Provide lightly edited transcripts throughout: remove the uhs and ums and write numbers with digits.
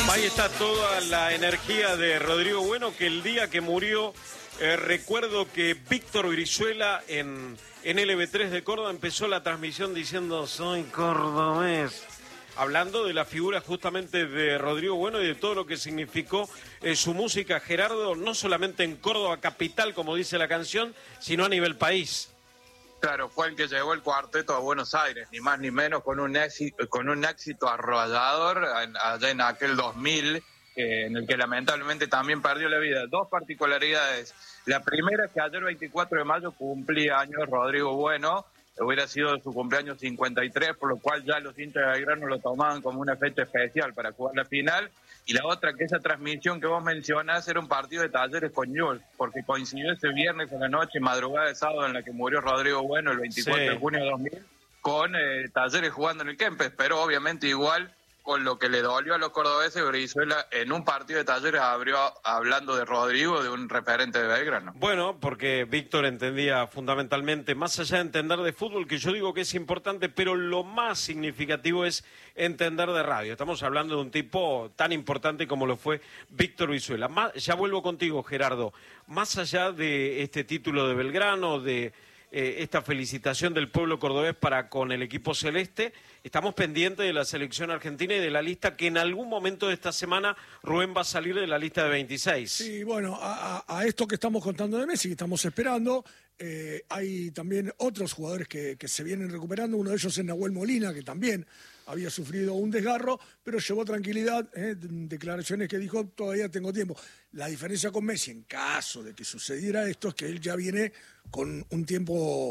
Ahí está toda la energía de Rodrigo Bueno, que el día que murió, recuerdo que Víctor Brizuela en LB3 de Córdoba empezó la transmisión diciendo "soy cordobés", hablando de la figura justamente de Rodrigo Bueno y de todo lo que significó su música, Gerardo, no solamente en Córdoba capital, como dice la canción, sino a nivel país. Claro, fue el que llevó el cuarteto a Buenos Aires, ni más ni menos, con un éxito arrollador allá en aquel 2000, en el que lamentablemente también perdió la vida. Dos particularidades. La primera es que ayer, 24 de mayo, cumplía años Rodrigo Bueno. Hubiera sido su cumpleaños 53, por lo cual ya los hinchas de Belgrano lo tomaban como una fecha especial para jugar la final. Y la otra, que esa transmisión que vos mencionás era un partido de Talleres con Newell's, porque coincidió ese viernes a la noche, madrugada de sábado, en la que murió Rodrigo Bueno, el 24 de junio de 2000, con Talleres jugando en el Kempes, pero obviamente igual con lo que le dolió a los cordobeses. Brizuela en un partido de Talleres abrió hablando de Rodrigo, de un referente de Belgrano. Bueno, porque Víctor entendía fundamentalmente, más allá de entender de fútbol, que yo digo que es importante, pero lo más significativo es entender de radio. Estamos hablando de un tipo tan importante como lo fue Víctor Brizuela. Ya vuelvo contigo, Gerardo. Más allá de este título de Belgrano, de esta felicitación del pueblo cordobés para con el equipo celeste, estamos pendientes de la selección argentina y de la lista que en algún momento de esta semana Rubén va a salir de la lista de 26. Sí, bueno, a esto que estamos contando de Messi, que estamos esperando, hay también otros jugadores que se vienen recuperando. Uno de ellos es Nahuel Molina, que también había sufrido un desgarro, pero llevó tranquilidad, declaraciones que dijo, todavía tengo tiempo. La diferencia con Messi, en caso de que sucediera esto, es que él ya viene con un tiempo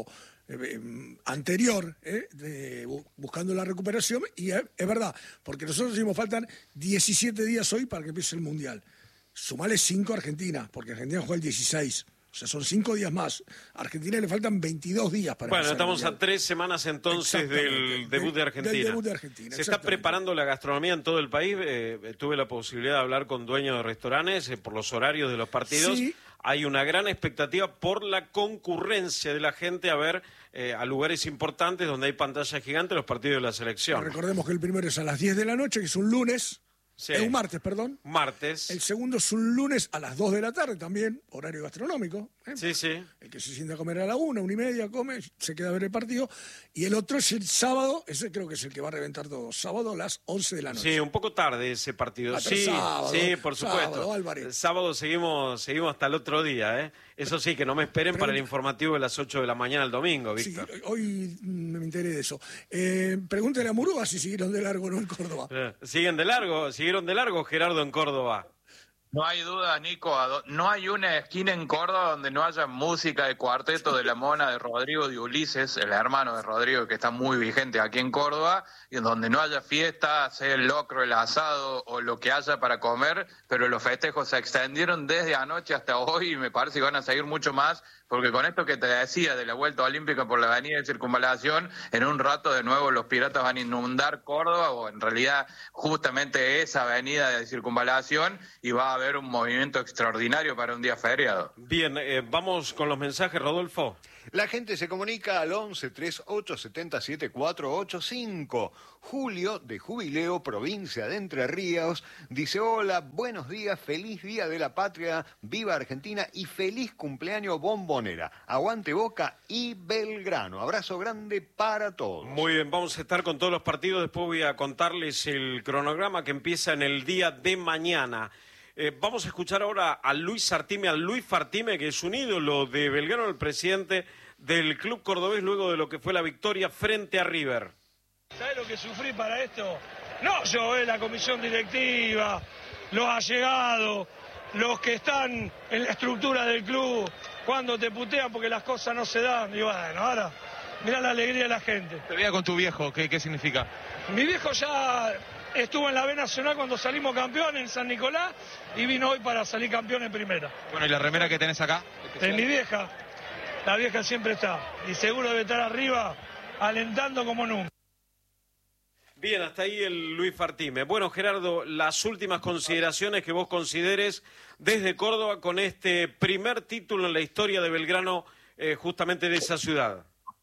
anterior, buscando la recuperación, y es verdad, porque nosotros decimos faltan 17 días hoy para que empiece el Mundial. Sumale 5 a Argentina, porque Argentina juega el 16. O sea, son 5 días más. A Argentina le faltan 22 días para Bueno, estamos a 3 semanas entonces del debut de Argentina. Del debut de Argentina. Se está preparando la gastronomía en todo el país. Tuve la posibilidad de hablar con dueños de restaurantes por los horarios de los partidos. Sí. Hay una gran expectativa por la concurrencia de la gente a ver a lugares importantes donde hay pantalla gigante los partidos de la selección. Recordemos que el primero es a las 10 de la noche, que es un lunes. Sí. Es un martes, perdón. Martes. El segundo es un lunes a las 2 de la tarde también, horario gastronómico. Sí, sí. El que se sienta a comer a la 1:30, come, se queda a ver el partido. Y el otro es el sábado, ese creo que es el que va a reventar todo. Sábado a las 11 de la noche. Sí, un poco tarde ese partido. Sí, sábado, sí, por supuesto. Álvarez. Sábado seguimos hasta el otro día, ¿eh? Eso sí, que no me esperen para el informativo de las 8 de la mañana el domingo, Víctor. Sí, hoy me enteré de eso. Pregúntale a Murúa si siguieron de largo o no en Córdoba. Siguieron de largo, Gerardo, en Córdoba. No hay duda, Nico, no hay una esquina en Córdoba donde no haya música de cuarteto de La Mona, de Rodrigo, de Ulises, el hermano de Rodrigo, que está muy vigente aquí en Córdoba, y donde no haya fiesta, sea el locro, el asado o lo que haya para comer, pero los festejos se extendieron desde anoche hasta hoy y me parece que van a seguir mucho más, porque con esto que te decía de la vuelta olímpica por la avenida de Circunvalación, en un rato de nuevo los piratas van a inundar Córdoba, o en realidad justamente esa avenida de Circunvalación, y va a haber un movimiento extraordinario para un día feriado. Bien, vamos con los mensajes, Rodolfo. La gente se comunica al 11 38 77 485. Julio, de Jubileo, provincia de Entre Ríos, dice: hola, buenos días, feliz Día de la Patria, viva Argentina y feliz cumpleaños Bombonera. Aguante Boca y Belgrano. Abrazo grande para todos. Muy bien, vamos a estar con todos los partidos. Después voy a contarles el cronograma que empieza en el día de mañana. Vamos a escuchar ahora a Luis Fartime, que es un ídolo de Belgrano, el presidente del club cordobés, luego de lo que fue la victoria frente a River. ¿Sabes lo que sufrí para esto? No yo, la comisión directiva, los allegados, los que están en la estructura del club, cuando te putean porque las cosas no se dan. Y bueno, ahora mirá la alegría de la gente. Te veía con tu viejo, ¿qué significa? Mi viejo ya estuvo en la B Nacional cuando salimos campeón en San Nicolás y vino hoy para salir campeón en primera. Bueno, ¿y la remera que tenés acá? Es mi vieja. La vieja siempre está. Y seguro debe estar arriba alentando como nunca. Bien, hasta ahí el Luis Fartime. Bueno, Gerardo, las últimas consideraciones que vos consideres desde Córdoba con este primer título en la historia de Belgrano, justamente de esa ciudad.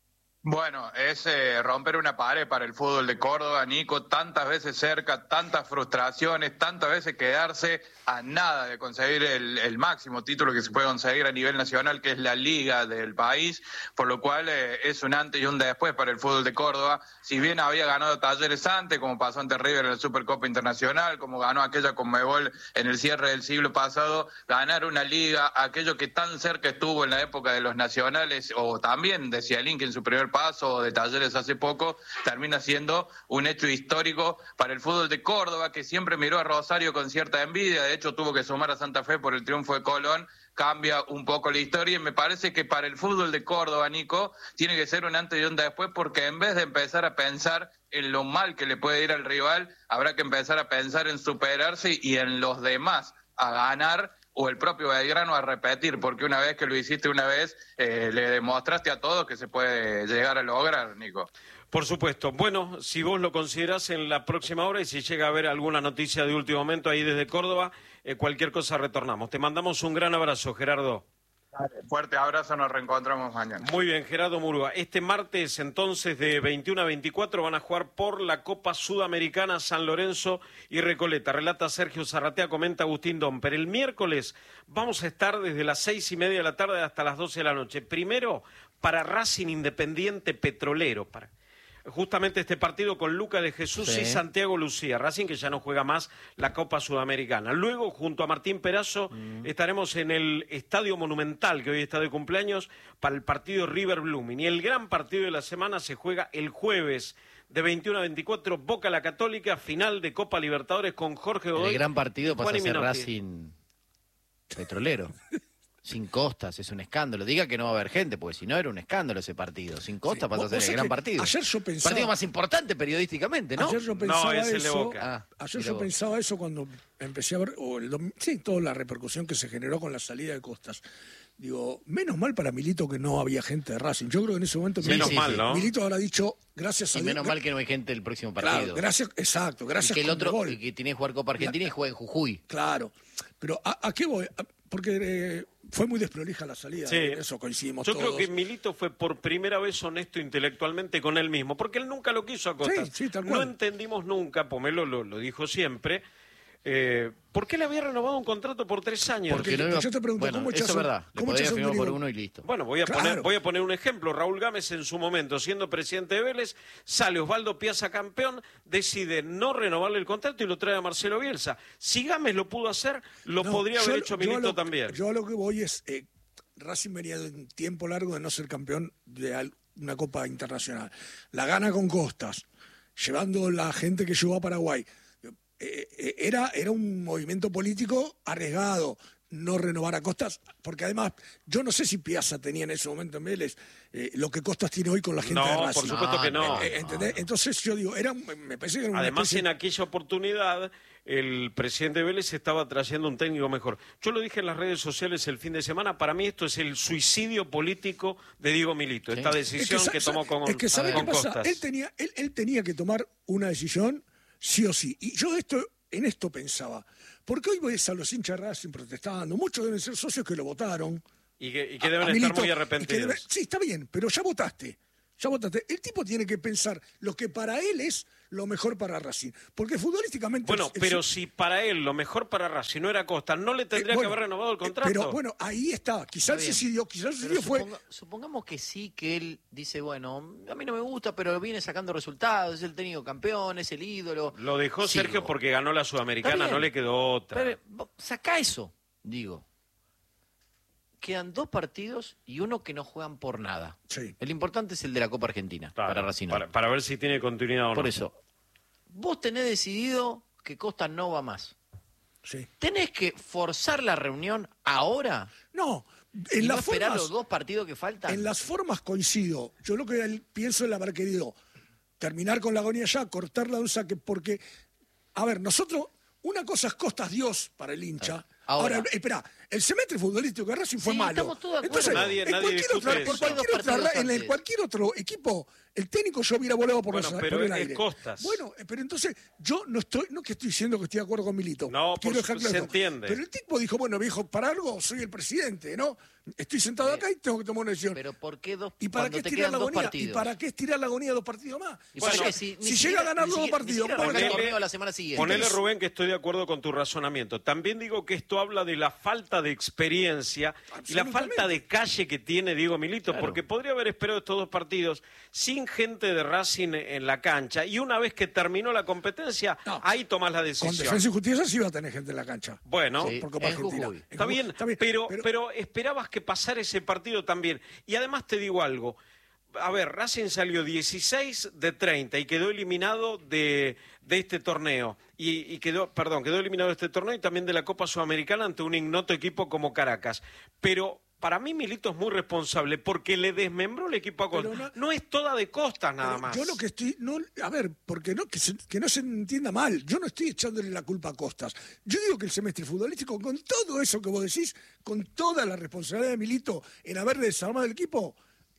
Bueno, es romper una pared para el fútbol de Córdoba, Nico, tantas veces cerca, tantas frustraciones, tantas veces quedarse a nada de conseguir el máximo título que se puede conseguir a nivel nacional, que es la liga del país, por lo cual es un antes y un después para el fútbol de Córdoba. Si bien había ganado Talleres antes, como pasó ante River en la Supercopa Internacional, como ganó aquella Conmebol en el cierre del siglo pasado, ganar una liga, aquello que tan cerca estuvo en la época de los nacionales, o también de Cialín, que en su primer paso de Talleres hace poco, termina siendo un hecho histórico para el fútbol de Córdoba, que siempre miró a Rosario con cierta envidia. De hecho tuvo que sumar a Santa Fe por el triunfo de Colón. Cambia un poco la historia y me parece que para el fútbol de Córdoba, Nico, tiene que ser un antes y un después, porque en vez de empezar a pensar en lo mal que le puede ir al rival, habrá que empezar a pensar en superarse y en los demás a ganar, o el propio Belgrano a repetir, porque una vez que lo hiciste una vez, le demostraste a todos que se puede llegar a lograr, Nico. Por supuesto. Bueno, si vos lo considerás en la próxima hora y si llega a haber alguna noticia de último momento ahí desde Córdoba, cualquier cosa retornamos. Te mandamos un gran abrazo, Gerardo. Fuerte abrazo, nos reencontramos mañana. Muy bien, Gerardo Murúa. Este martes, entonces, de 21 a 24, van a jugar por la Copa Sudamericana San Lorenzo y Recoleta. Relata Sergio Zarratea, comenta Agustín Domper. El miércoles vamos a estar desde las 6:30 de la tarde hasta las 12 de la noche. Primero, para Racing Independiente Petrolero, justamente este partido con Luca de Jesús y Santiago Lucía. Racing, que ya no juega más la Copa Sudamericana. Luego, junto a Martín Perazo, estaremos en el Estadio Monumental, que hoy está de cumpleaños, para el partido River Blooming. Y el gran partido de la semana se juega el jueves de 21 a 24, Boca La Católica, final de Copa Libertadores con Jorge Godoy. El gran partido pasa a ser Minotti. Racing Petrolero. Sin Costas, es un escándalo. Diga que no va a haber gente, porque si no era un escándalo ese partido. Sin Costas pasa a ser el gran partido. Ayer yo pensaba... Partido más importante periodísticamente, ¿no? Ayer yo pensaba es el de eso. Boca. Ayer yo pensaba eso cuando empecé a ver toda la repercusión que se generó con la salida de Costas. Digo, menos mal para Milito que no había gente de Racing. Yo creo que en ese momento Milito habrá dicho, gracias a Dios. Y menos mal que no hay gente del próximo partido. Claro, gracias y que el otro, que tiene que jugar Copa Argentina y juega en Jujuy. Claro, pero ¿a qué voy? Porque fue muy desprolija la salida, Sí. eso coincidimos todos. Yo creo que Milito fue por primera vez honesto intelectualmente con él mismo, porque él nunca lo quiso a Costas. Sí, tal no cual. entendimos nunca, Pomelo lo dijo siempre, ¿por qué le había renovado un contrato por 3 años? Porque no yo iba- te pregunto, bueno, ¿cómo eso echas es un- verdad. Le cómo podía echas un firmar por técnico? uno y listo. Bueno, Claro. voy a poner un ejemplo. Raúl Gámez en su momento, siendo presidente de Vélez, sale Osvaldo Piazza campeón, decide no renovarle el contrato y lo trae a Marcelo Bielsa. Si Gámez lo pudo hacer, lo No, podría haber yo- hecho yo a Milito lo- también. Yo a lo que voy es, Racing venía de un tiempo largo de no ser campeón de una Copa Internacional. La gana con Costas, llevando la gente que llegó a Paraguay. Era un movimiento político arriesgado no renovar a Costas, porque además yo no sé si Piazza tenía en ese momento en Vélez lo que Costas tiene hoy con la gente de No, Racing. por supuesto que no. ¿Entendés? Entonces yo digo, me parece que era una Además, especie- en aquella oportunidad, el presidente Vélez estaba trayendo un técnico mejor. Yo lo dije en las redes sociales el fin de semana, para mí esto es el suicidio político de Diego Milito, esta decisión que tomó con Es que ¿sabe qué con pasa? Costas. Él tenía que tomar una decisión sí o sí. Y yo en esto pensaba. Porque hoy ves a los hinchas de Racing protestando. Muchos deben ser socios que lo votaron. Y que deben estar Milito, muy y que arrepentidos. sí, está bien, pero ya votaste. Ya votaste. El tipo tiene que pensar lo que para él es lo mejor para Racing. Porque futbolísticamente... Bueno, pero si para él lo mejor para Racing no era Costa, ¿no le tendría que haber renovado el contrato? Pero bueno, ahí está. Quizás el suicidio Pero fue... supongamos que sí, que él dice, bueno, a mí no me gusta, pero viene sacando resultados, es el técnico campeón, es el ídolo. Lo dejó Sigo. Sergio porque ganó la Está Sudamericana, bien. no le quedó otra. Pero, sacá eso, digo. Quedan 2 partidos y uno que no juegan por nada. Sí. El importante es el de la Copa Argentina, Claro, para Racing. para ver si tiene continuidad o no. Por eso, vos tenés decidido que Costa no va más. Sí. ¿Tenés que forzar la reunión ahora? No, ¿Y en no las esperar formas... los 2 partidos que faltan? En las formas coincido. Yo lo que pienso es el haber querido terminar con la agonía ya, cortarla de un saque, porque, a ver, nosotros, una cosa es Costas Dios para el hincha, Ahora, espera, el semestre futbolístico de Racing fue malo. Estamos todos de Entonces, Nadie en discute cualquier otro equipo, el técnico yo hubiera volado por, Bueno, pero por el es aire. Costas. Bueno, pero entonces, yo no que estoy diciendo que estoy de acuerdo con Milito. No, Quiero dejar claro se esto. entiende. Pero el tipo dijo, bueno, viejo, para algo soy el presidente, ¿no? Estoy sentado acá y tengo que tomar una decisión. Pero ¿por qué dos? ¿Y para cuando qué te estirar quedan la dos agonía? ¿Y partidos? para qué estirar la agonía 2 partidos más? ¿Y para Si qué? si llega a ganar los 2 partidos, ni ¿cómo siquiera va a el ganar? torneo la semana siguiente. Ponele, Rubén, que estoy de acuerdo con tu razonamiento. También digo que esto habla de la falta de experiencia y la falta de calle que tiene Diego Milito, Claro. porque podría haber esperado estos 2 partidos sin gente de Racing en la cancha, y una vez que terminó la competencia, No. ahí tomás la Con decisión. Defensa y Justicia sí va a tener gente en la cancha. Bueno, Sí. Por Copa en Argentina. Jujuy. está bien, pero esperabas que pasara ese partido también. Y además te digo algo. A ver, Racing salió 16 de 30 y quedó eliminado de este torneo. Y quedó eliminado de este torneo y también de la Copa Sudamericana ante un ignoto equipo como Caracas. Pero para mí Milito es muy responsable porque le desmembró el equipo a Costas. Pero No es toda de Costas nada Pero más. Yo lo que estoy, a ver, porque que no se entienda mal, yo no estoy echándole la culpa a Costas. Yo digo que el semestre futbolístico, con todo eso que vos decís, con toda la responsabilidad de Milito en haber desarmado el equipo,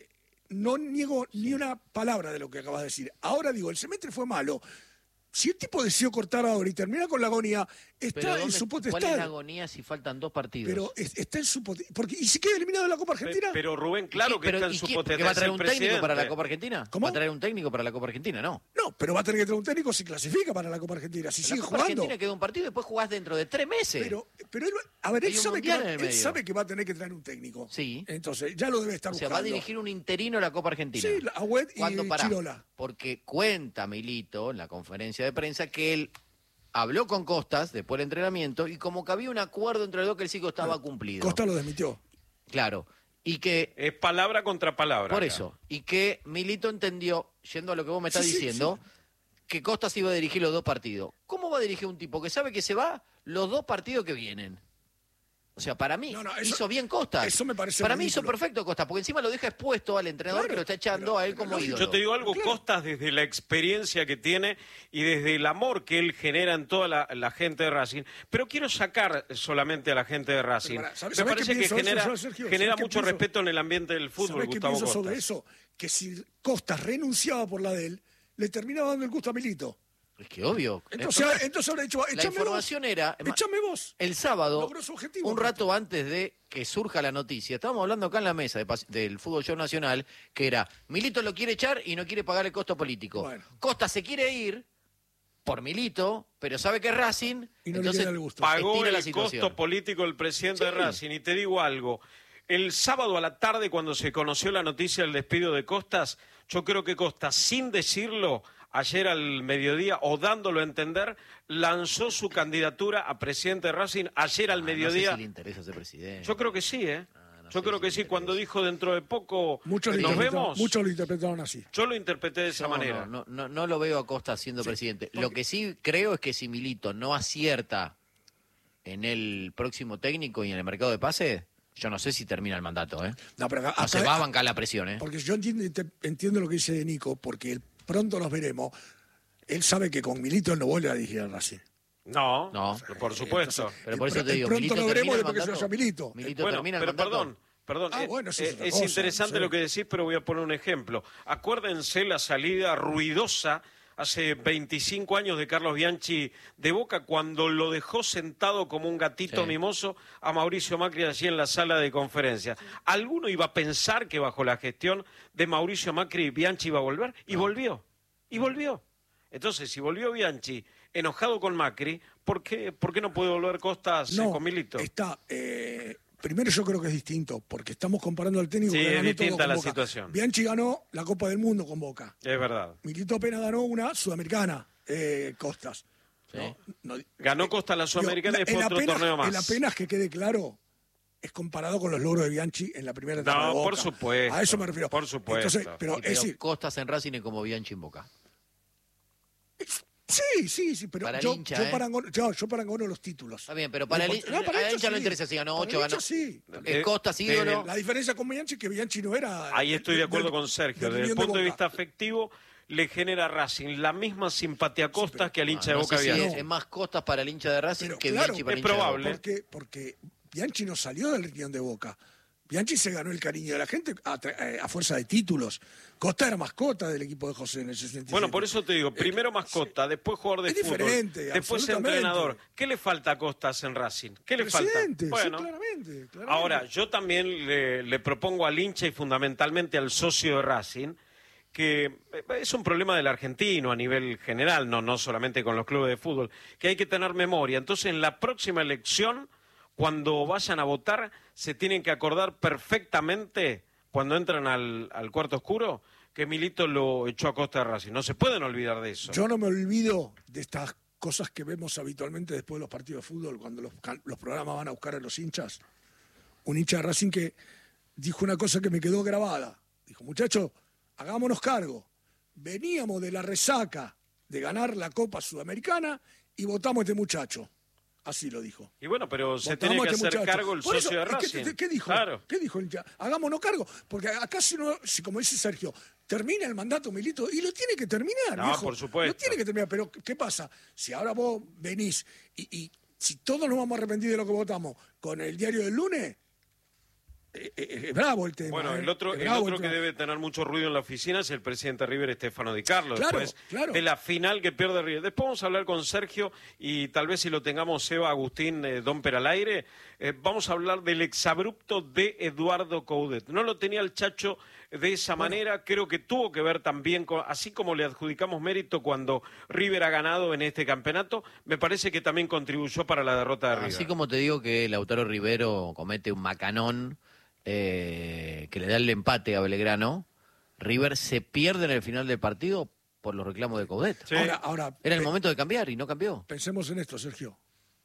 no niego ni una palabra de lo que acabas de decir. Ahora digo, el semestre fue malo. Si el tipo decidió cortar ahora y termina con la agonía, está en su potestad. ¿Cuál es la agonía si faltan 2 partidos? Pero está en su potestad. ¿Y si queda eliminado de la Copa Argentina? Pero Rubén, claro que está en su potestad. ¿Va a traer es un el técnico para la presidente. Copa Argentina? ¿Cómo? ¿Va a traer un técnico para la Copa Argentina? No. No, pero va a tener que traer un técnico si clasifica para la Copa Argentina, si La sigue Copa jugando. Argentina queda un partido y después jugás dentro de 3 meses. Pero él, a ver, Hay él un sabe, mundial en el él medio. sabe que va a tener que traer un técnico. Sí. Entonces, ya lo debe estar O sea, buscando. va a dirigir un interino a la Copa Argentina. Sí, Agüed y ¿Cuándo? Pará. Chirola. Porque cuenta Milito en la conferencia de prensa que él habló con Costas después del entrenamiento y como que había un acuerdo entre los dos que el ciclo estaba cumplido. Costa lo desmitió. Claro. Y que, Es palabra contra palabra. por acá. eso, y que Milito entendió, yendo a lo que vos me estás Sí, sí, diciendo, que Costas iba a dirigir los 2 partidos. ¿Cómo va a dirigir un tipo que sabe que se va los 2 partidos que vienen? O sea, para mí No, eso- hizo bien Costas. eso me parece Para mí hizo ridículo. perfecto Costas, porque encima lo deja expuesto al entrenador Claro, que lo está echando pero- a él como pero ídolo. Yo te digo algo, Costas, desde la experiencia que tiene y desde el amor que él genera en toda la gente de Racing, pero quiero sacar solamente a la gente de Racing. Pero, ¿sabés Me qué parece que pienso de eso genera, yo, Sergio? genera ¿Sabés qué mucho pienso? respeto en el ambiente del fútbol, ¿Sabés qué Gustavo pienso Costas. sobre eso? Que si Costas renunciaba por la de él, le terminaba dando el gusto a Milito. Es que obvio. Entonces habrá dicho, la échame información vos. era... Échame vos. El sábado, Logró su objetivo, un rato antes de que surja la noticia, estábamos hablando acá en la mesa del Fútbol Show Nacional, que era, Milito lo quiere echar y no quiere pagar el costo político. Bueno. Costa se quiere ir por Milito, pero sabe que es Racing, Y no le entonces queda el gusto. Pagó estira la el situación. costo político del presidente de Racing. Y te digo algo, el sábado a la tarde, cuando se conoció la noticia del despido de Costas, yo creo que Costas, sin decirlo, ayer al mediodía, o dándolo a entender, lanzó su candidatura a presidente de Racing ayer al mediodía. No sé si le interesa ser presidente. Yo creo que sí, ¿eh? no Yo sé creo si que le sí, interesa. cuando dijo dentro de poco Muchos nos vemos, lo interpretaron así. yo lo interpreté de esa No, manera. no lo veo a Costa siendo presidente. Lo que sí creo es que si Milito no acierta en el próximo técnico y en el mercado de pase, yo no sé si termina el mandato, ¿eh? No, pero No se va a bancar la presión, ¿eh? Porque yo entiendo lo que dice Nico, porque pronto nos veremos. Él sabe que con Milito él no vuelve a dirigir a Racing. No, No. por supuesto. Pero por eso te digo, pronto Milito lo veremos termina el después que se mandato. vaya Milito. Milito Bueno, termina el pero mandato. perdón, Bueno, eso es otra es cosa, interesante no sé. lo que decís, pero voy a poner un ejemplo. Acuérdense la salida ruidosa hace 25 años de Carlos Bianchi de Boca, cuando lo dejó sentado como un gatito Sí. mimoso a Mauricio Macri allí en la sala de conferencia. ¿Alguno iba a pensar que bajo la gestión de Mauricio Macri Bianchi iba a volver? Y volvió. Entonces, si volvió Bianchi enojado con Macri, ¿por qué no puede volver Costas con Milito? Primero yo creo que es distinto, porque estamos comparando al técnico Sí, que es ganó todo distinta con la Boca. situación. Bianchi ganó la Copa del Mundo con Boca. Es verdad. Milito apenas ganó una sudamericana, Costas. Sí. No, Ganó Costas la Sudamericana y después otro torneo más. El apenas que quede claro es comparado con los logros de Bianchi en la primera etapa No, de Boca. por supuesto. A eso me refiero. Por supuesto. Entonces, pero Sí, es decir, Costas en Racing es como Bianchi en Boca. sí, pero Para el yo hincha, ¿eh? parangono los títulos. Está bien, pero para el No, para a el hincha no sí. interesa si ganó Para 8, el ganó. hincha sí. Costas ídolo. La diferencia con Bianchi es que Bianchi no era... Ahí estoy de acuerdo con Sergio. Desde el Unión de punto de Boca. vista afectivo, le genera a Racing la misma simpatía a Costas que al hincha de No Boca sé si Bianchi. es más Costas para el hincha de Racing Pero que claro, Bianchi para es el hincha de probable. Boca. Porque Bianchi no salió del riñón de Boca. Bianchi se ganó el cariño de la gente a fuerza de títulos. Costa era mascota del equipo de José en el 67. Bueno, por eso te digo, primero mascota, después jugador de es fútbol, diferente, después absolutamente. entrenador. ¿Qué le falta a Costas en Racing? ¿Qué le falta? Presidente, Bueno, sí, claramente. ahora, yo también le propongo al hincha y fundamentalmente al socio de Racing que es un problema del argentino a nivel general, no solamente con los clubes de fútbol, que hay que tener memoria. Entonces, en la próxima elección, cuando vayan a votar, se tienen que acordar perfectamente, cuando entran al cuarto oscuro, que Milito lo echó a Costa de Racing. No se pueden olvidar de eso. Yo no me olvido de estas cosas que vemos habitualmente después de los partidos de fútbol, cuando los programas van a buscar a los hinchas. Un hincha de Racing que dijo una cosa que me quedó grabada. Dijo, muchachos, hagámonos cargo. Veníamos de la resaca de ganar la Copa Sudamericana y votamos a este muchacho. Así lo dijo. Y bueno, pero se Votamos tiene que a este hacer muchacho. cargo el Por socio eso, de Racing. ¿Qué dijo? Claro. ¿Qué dijo el hincha? Hagámonos cargo. Porque acá, si como dice Sergio, termina el mandato Milito y lo tiene que terminar. No, viejo. por supuesto. Lo tiene que terminar. Pero, ¿qué pasa? Si ahora vos venís y si todos nos vamos a arrepentir de lo que votamos con el diario del lunes, es bravo el tema. Bueno, el otro Es bravo el que tema. debe tener mucho ruido en la oficina es el presidente River, Estefano Di Carlo, Claro, después claro. de la final que pierde River. Después vamos a hablar con Sergio y tal vez si lo tengamos Seba, Agustín, Domper al aire, vamos a hablar del exabrupto de Eduardo Coudet. No lo tenía el Chacho de esa manera, creo que tuvo que ver también, así como le adjudicamos mérito cuando River ha ganado en este campeonato, me parece que también contribuyó para la derrota de River. Así como te digo que Lautaro Rivero comete un macanón que le da el empate a Belgrano, River se pierde en el final del partido por los reclamos de Coudet. Sí. Ahora, Era el momento de cambiar y no cambió. pensemos en esto, Sergio.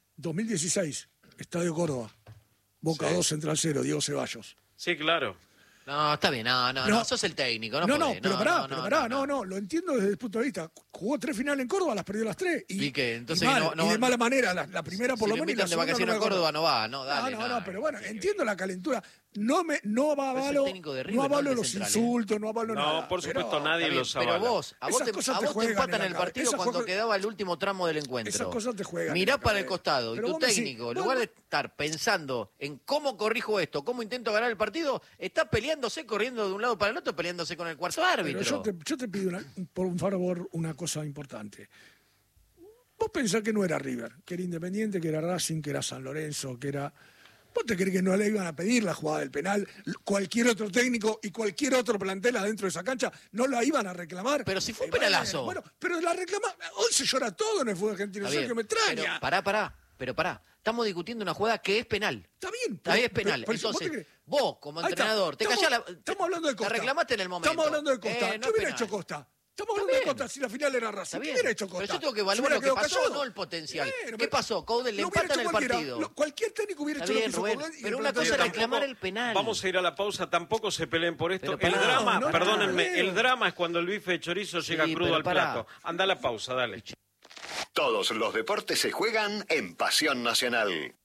2016, Estadio Córdoba. Boca Sí. 2, Central 0, Diego Ceballos. Sí, claro. No, está bien, no, sos el técnico, no podés, pero pará, lo entiendo desde el punto de vista. Jugó 3 finales en Córdoba, las perdió las 3. ¿Y qué? Entonces y de mala manera, la primera por si lo lo menos. y la invitan de segunda vacaciones a me acuerdo. Córdoba, no va, no, dale. No, pero bueno, entiendo la calentura. No avalo, técnico de River, no no el avalo de los Central, insultos, no avalo nada. No, por supuesto, pero, nadie Está bien, los avala. pero vos, a Esas vos cosas te te juegan empatan en la el partido cabeza. cuando Esas quedaba el último tramo del encuentro. Esas cosas te juegan Mirá en la para el cabeza. costado y Pero tu vos me decís, técnico, en vos- lugar de estar pensando en cómo corrijo esto, cómo intento ganar el partido, está peleándose, corriendo de un lado para el otro, peleándose con el cuarto árbitro. Pero yo te pido por favor una cosa importante. Vos pensás que no era River, que era Independiente, que era Racing, que era San Lorenzo, que era... ¿Vos te crees que no le iban a pedir la jugada del penal? Cualquier otro técnico y cualquier otro plantel adentro de esa cancha no la iban a reclamar. Pero si fue un penalazo. Bueno, pero la reclama... Hoy se llora todo en el fútbol argentino, Está bien, Sergio, me extraña. pero pará. Estamos discutiendo una jugada que es penal. Está bien. Está bien, es penal. pero ¿vos te Entonces, crees? vos, como Ahí está. entrenador, te Estamos- callás la... Estamos hablando de Costa. La reclamaste en el momento. Estamos hablando de Costa. No ¿Qué es hubiera penal. hecho Costa? Estamos Está hablando de bien. Costa si la final era Está Racing. ¿Qué bien. hubiera hecho Costa? Pero yo tengo que ¿Se evaluar hubiera lo que quedado pasó, callado? no el potencial. Bueno, ¿Qué pasó? Coudet le lo hubiera empatan hecho el cualquiera. partido. Cualquier técnico hubiera Está hecho bien, lo que hizo Rubén, Coudet y pero el una cosa plantel era tampoco. reclamar el penal. Vamos a ir a la pausa, tampoco se peleen por esto. Pero El pará, drama, no, perdónenme, no, el drama es cuando el bife de chorizo llega Sí, crudo pero al pará. plato. Anda a la pausa, dale. Todos los deportes se juegan en Pasión Nacional.